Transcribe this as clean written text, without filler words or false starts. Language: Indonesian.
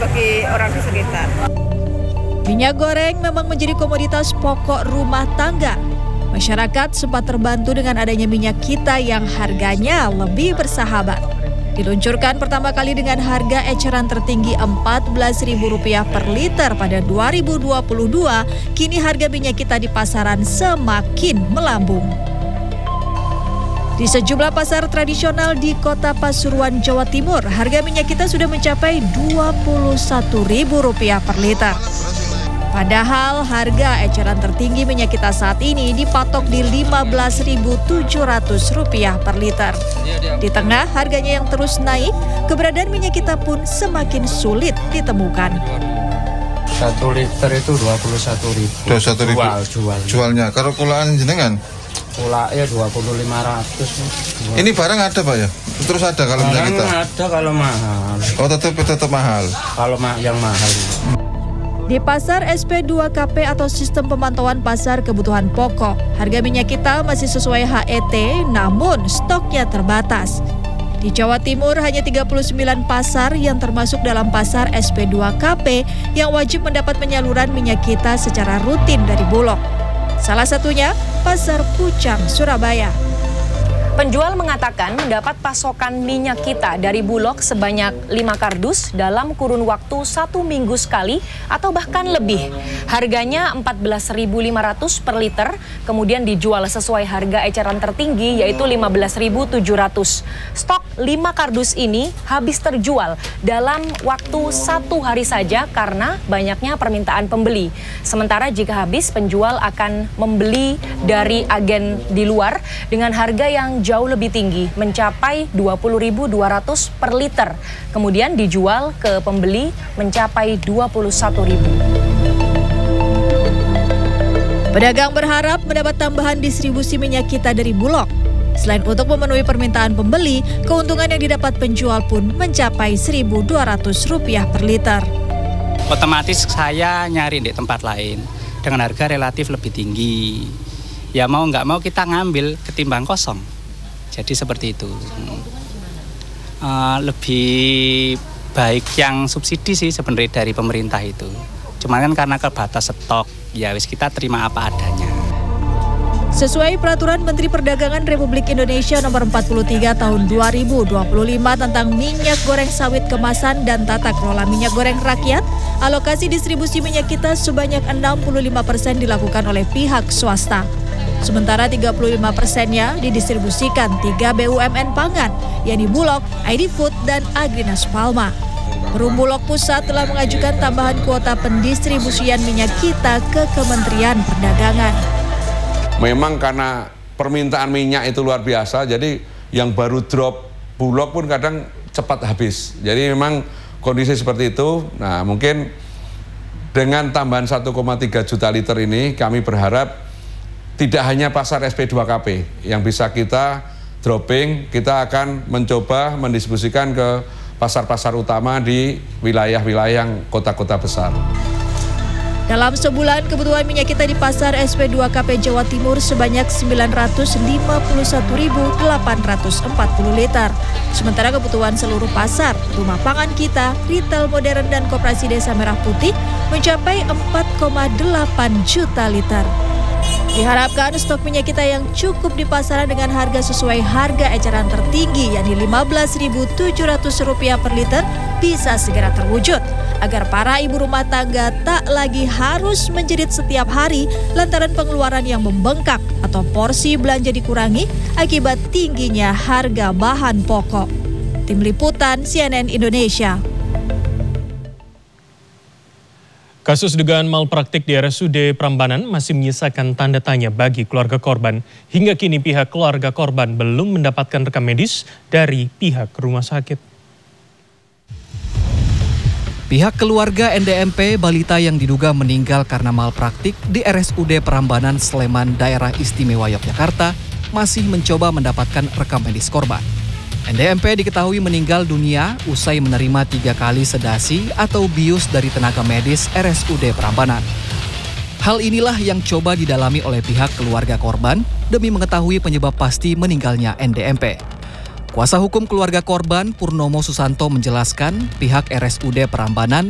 bagi orang di sekitar. Minyak goreng memang menjadi komoditas pokok rumah tangga. Masyarakat sempat terbantu dengan adanya minyak kita yang harganya lebih bersahabat. Diluncurkan pertama kali dengan harga eceran tertinggi Rp14.000 per liter pada 2022, kini harga minyak kita di pasaran semakin melambung. Di sejumlah pasar tradisional di Kota Pasuruan, Jawa Timur, harga minyak kita sudah mencapai Rp21.000 per liter. Padahal harga eceran tertinggi minyak kita saat ini dipatok di Rp15.700 per liter. Di tengah harganya yang terus naik, keberadaan minyak kita pun semakin sulit ditemukan. 1 liter itu Rp21.000. Jualnya. Kalau kulaan jenengan? Kulaknya Rp20.500. Ini barang ada Pak ya? Terus ada kalau minyak kita? Ada kalau mahal. Oh tetap mahal? Kalau yang mahal. Di pasar SP2KP atau sistem pemantauan pasar kebutuhan pokok, harga minyak kita masih sesuai HET, namun stoknya terbatas. Di Jawa Timur hanya 39 pasar yang termasuk dalam pasar SP2KP yang wajib mendapat penyaluran minyak kita secara rutin dari Bulog. Salah satunya Pasar Pucang, Surabaya. Penjual mengatakan mendapat pasokan minyak kita dari Bulog sebanyak 5 kardus dalam kurun waktu 1 minggu sekali atau bahkan lebih. Harganya Rp14.500 per liter, kemudian dijual sesuai harga eceran tertinggi yaitu Rp15.700. Stok 5 kardus ini habis terjual dalam waktu 1 hari saja karena banyaknya permintaan pembeli. Sementara jika habis, penjual akan membeli dari agen di luar dengan harga yang jauh lebih tinggi, mencapai Rp20.200 per liter. Kemudian dijual ke pembeli mencapai Rp21.000. Pedagang berharap mendapat tambahan distribusi minyak kita dari Bulog. Selain untuk memenuhi permintaan pembeli, keuntungan yang didapat penjual pun mencapai Rp1.200 per liter. Otomatis saya nyari di tempat lain dengan harga relatif lebih tinggi. Ya mau nggak mau kita ngambil ketimbang kosong. Jadi seperti itu. Lebih baik yang subsidi sih sebenarnya dari pemerintah itu. Cuman kan karena kebatas stok, ya wis kita terima apa adanya. Sesuai Peraturan Menteri Perdagangan Republik Indonesia Nomor 43 Tahun 2025 tentang minyak goreng sawit kemasan dan tata kelola minyak goreng rakyat, alokasi distribusi minyak kita sebanyak 65% dilakukan oleh pihak swasta. Sementara 35%-nya didistribusikan 3 BUMN pangan, yakni Bulog, ID Food, dan Agrinas Palma. Perum Bulog Pusat telah mengajukan tambahan kuota pendistribusian minyak kita ke Kementerian Perdagangan. Memang karena permintaan minyak itu luar biasa, jadi yang baru drop Bulog pun kadang cepat habis. Jadi memang kondisi seperti itu. Nah, mungkin dengan tambahan 1,3 juta liter ini kami berharap tidak hanya pasar SP2KP yang bisa kita dropping, kita akan mencoba mendistribusikan ke pasar-pasar utama di wilayah-wilayah yang kota-kota besar. Dalam sebulan, kebutuhan minyak kita di pasar SP2KP Jawa Timur sebanyak 951.840 liter. Sementara kebutuhan seluruh pasar, rumah pangan kita, retail modern dan koperasi Desa Merah Putih mencapai 4,8 juta liter. Diharapkan stok minyak kita yang cukup di pasaran dengan harga sesuai harga eceran tertinggi yakni Rp15.700 per liter bisa segera terwujud agar para ibu rumah tangga tak lagi harus menjerit setiap hari lantaran pengeluaran yang membengkak atau porsi belanja dikurangi akibat tingginya harga bahan pokok. Tim Liputan CNN Indonesia. Kasus dugaan malpraktik di RSUD Prambanan masih menyisakan tanda tanya bagi keluarga korban. Hingga kini pihak keluarga korban belum mendapatkan rekam medis dari pihak rumah sakit. Pihak keluarga NDMP balita yang diduga meninggal karena malpraktik di RSUD Prambanan Sleman Daerah Istimewa Yogyakarta masih mencoba mendapatkan rekam medis korban. NDMP diketahui meninggal dunia usai menerima 3 kali sedasi atau bius dari tenaga medis RSUD Prambanan. Hal inilah yang coba didalami oleh pihak keluarga korban demi mengetahui penyebab pasti meninggalnya NDMP. Kuasa hukum keluarga korban Purnomo Susanto menjelaskan pihak RSUD Prambanan